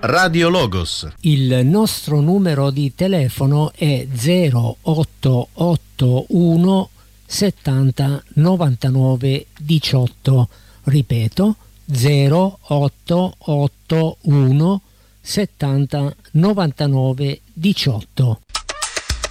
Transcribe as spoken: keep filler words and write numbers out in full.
Radio Logos. Il nostro numero di telefono è zero otto otto uno settanta novantanove diciotto. Ripeto, zero otto otto uno settanta novantanove diciotto.